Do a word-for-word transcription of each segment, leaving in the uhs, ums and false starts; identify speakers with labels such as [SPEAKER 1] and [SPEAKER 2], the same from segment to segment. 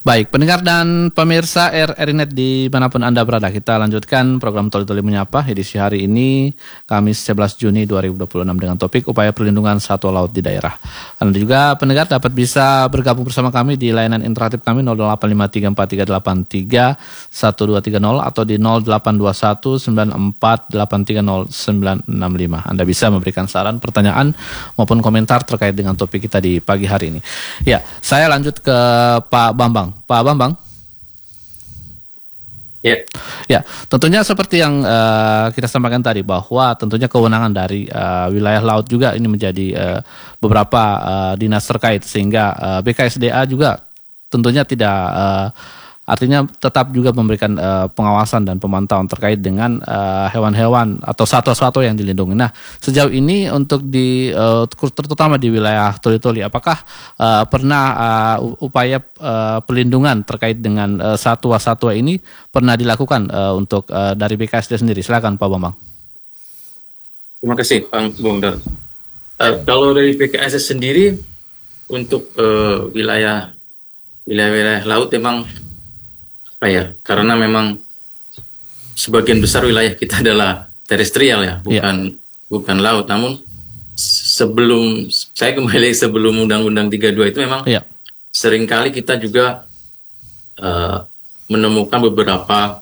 [SPEAKER 1] Baik, pendengar dan pemirsa R R I Net dimanapun Anda berada, kita lanjutkan program Toli Toli Menyapa edisi hari ini, Kamis sebelas Juni dua ribu dua puluh enam dengan topik upaya perlindungan satwa laut di daerah. Anda juga pendengar dapat bisa bergabung bersama kami di layanan interaktif kami nol delapan lima tiga empat tiga delapan tiga satu dua tiga nol atau di nol delapan dua satu sembilan empat delapan tiga nol sembilan enam lima. Anda bisa memberikan saran, pertanyaan maupun komentar terkait dengan topik kita di pagi hari ini. Ya, saya lanjut ke Pak Bambang. Pak Bambang.
[SPEAKER 2] Ya,
[SPEAKER 1] ya, tentunya seperti yang uh, kita sampaikan tadi bahwa tentunya kewenangan dari uh, wilayah laut juga ini menjadi uh, beberapa uh, dinas terkait, sehingga uh, B K S D A juga tentunya tidak uh, artinya tetap juga memberikan uh, pengawasan dan pemantauan terkait dengan uh, hewan-hewan atau satwa-satwa yang dilindungi. Nah, sejauh ini untuk di uh, terutama di wilayah Toli Toli, apakah uh, pernah uh, upaya uh, pelindungan terkait dengan uh, satwa-satwa ini pernah dilakukan uh, untuk uh, dari B K S D sendiri? Silakan Pak Bambang.
[SPEAKER 2] Terima kasih Pak Bung Dar. Uh, kalau dari B K S D sendiri untuk uh, wilayah wilayah-wilayah laut memang ya, karena memang sebagian besar wilayah kita adalah terestrial ya, bukan yeah. bukan laut. Namun sebelum saya kembali sebelum Undang-Undang tiga puluh dua itu memang yeah. seringkali kita juga uh, menemukan beberapa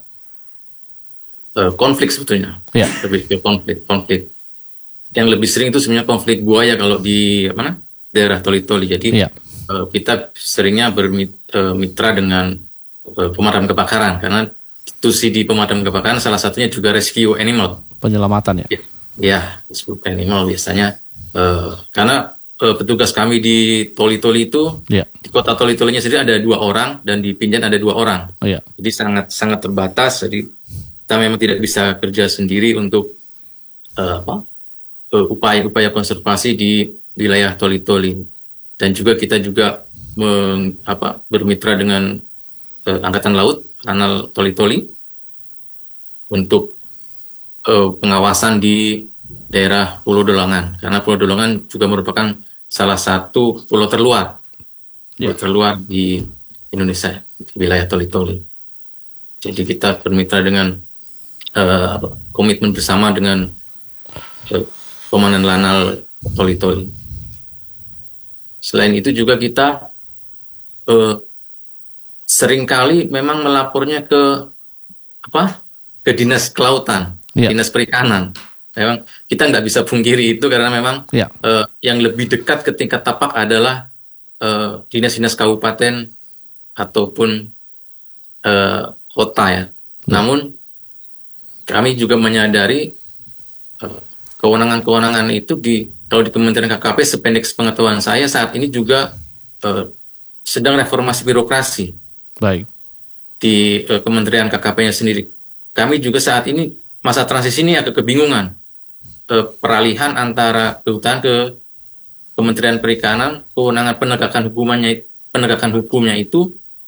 [SPEAKER 2] uh, konflik sebetulnya,
[SPEAKER 1] yeah.
[SPEAKER 2] lebih ke konflik-konflik. Yang lebih sering itu sebenarnya konflik buaya kalau di mana daerah Toli Toli. Jadi yeah. uh, kita seringnya bermitra dengan pemadam kebakaran, karena institusi di pemadam kebakaran salah satunya juga rescue animal,
[SPEAKER 1] penyelamatan ya.
[SPEAKER 2] Ya, ya rescue animal biasanya uh, karena uh, petugas kami di Toli Toli itu ya. Di kota Toli Tolinya sendiri ada dua orang dan di Pinjan ada dua orang,
[SPEAKER 1] oh, ya.
[SPEAKER 2] Jadi sangat sangat terbatas. Jadi kita memang tidak bisa kerja sendiri untuk uh, apa uh, upaya-upaya konservasi di wilayah Toli Toli, dan juga kita juga meng, apa, bermitra dengan Uh, Angkatan Laut, Lanal Toli Toli untuk uh, pengawasan di daerah Pulau Dolongan, karena Pulau Dolongan juga merupakan salah satu pulau terluar, yeah. pulau terluar di Indonesia, di wilayah Toli Toli. Jadi kita bermitra dengan uh, komitmen bersama dengan uh, Komandan Lanal Toli Toli. Selain itu juga kita uh, seringkali memang melapornya ke apa ke dinas kelautan, ya. Dinas perikanan. Memang kita nggak bisa pungkiri itu, karena memang ya. uh, yang lebih dekat ke tingkat tapak adalah uh, dinas-dinas kabupaten ataupun uh, kota ya. ya. Namun kami juga menyadari uh, kewenangan-kewenangan itu di kalau di Kementerian K K P, sependek sepengetahuan saya saat ini juga uh, sedang reformasi birokrasi.
[SPEAKER 1] Baik.
[SPEAKER 2] Di uh, Kementerian K K P-nya sendiri. Kami juga saat ini masa transisi ini agak kebingungan. Uh, peralihan antara kehutanan ke Kementerian Perikanan, kewenangan penegakan hukumannya penegakan hukumnya itu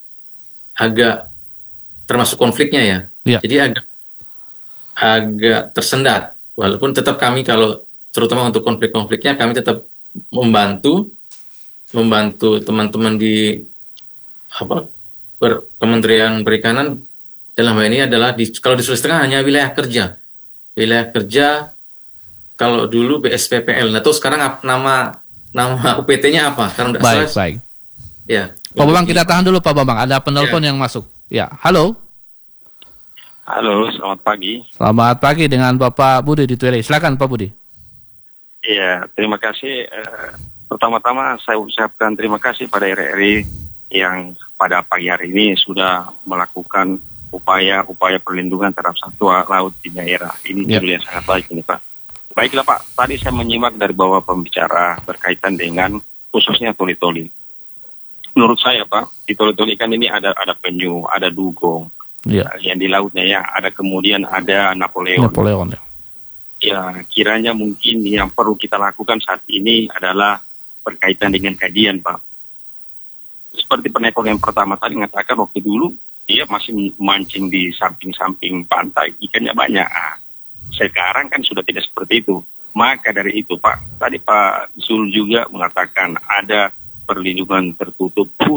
[SPEAKER 2] agak termasuk konfliknya ya. Ya. Jadi agak agak tersendat. Walaupun tetap kami kalau terutama untuk konflik-konfliknya kami tetap membantu membantu teman-teman di apa Kementerian Perikanan dalam hal ini adalah di, kalau di Sulawesi Tengah hanya wilayah kerja, wilayah kerja. Kalau dulu B S P P L, nah tuh sekarang nama nama U P T-nya apa? Sekarang
[SPEAKER 1] baik, salah. Baik.
[SPEAKER 2] Ya.
[SPEAKER 1] Pak Bambang, kita tahan dulu Pak Bambang. Ada penelpon ya. Yang masuk. Ya, halo.
[SPEAKER 3] Halo, selamat pagi.
[SPEAKER 1] Selamat pagi dengan Bapak Budi di Tuele. Silakan Pak Budi.
[SPEAKER 3] Iya, terima kasih. Uh, pertama-tama saya ucapkan terima kasih pada R R I yang pada pagi hari ini sudah melakukan upaya-upaya perlindungan terhadap satwa laut di daerah. Ini yep. judul yang sangat baik ini Pak. Baiklah Pak, tadi saya menyimak dari bawah pembicara berkaitan dengan khususnya Toli Toli. Menurut saya Pak, di Toli Toli kan ini ada ada penyu, ada dugong, yep. yang di lautnya ya, ada kemudian ada Napoleon.
[SPEAKER 1] Napoleon ya.
[SPEAKER 3] Ya, kiranya mungkin yang perlu kita lakukan saat ini adalah berkaitan dengan kajian Pak. Seperti penekor yang pertama tadi mengatakan waktu dulu dia masih mancing di samping-samping pantai, ikannya banyak. Nah, sekarang kan sudah tidak seperti itu. Maka dari itu Pak, tadi Pak Zul juga mengatakan ada perlindungan tertutup